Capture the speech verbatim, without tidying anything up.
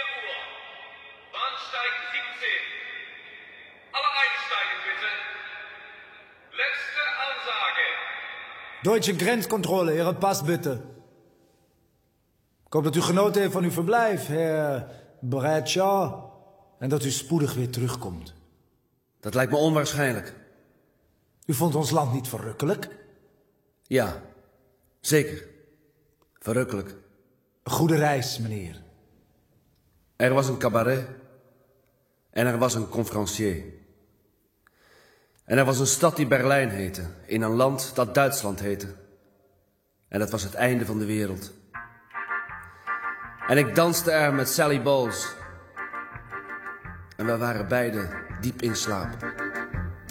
vier Uhr. Bahnsteig siebzehn. Alle einsteigen bitte. Letzte Ansage. Deutsche Grenzcontrole, Ihre Pass bitte. Ik hoop dat u genoten heeft van uw verblijf, heer Bradshaw. En dat u spoedig weer terugkomt. Dat lijkt me onwaarschijnlijk. U vond ons land niet verrukkelijk? Ja, zeker. Verrukkelijk. Goede reis, meneer. Er was een cabaret. En er was een conferencier. En er was een stad die Berlijn heette. In een land dat Duitsland heette. En dat was het einde van de wereld. En ik danste er met Sally Bowles. En we waren beiden diep in slaap.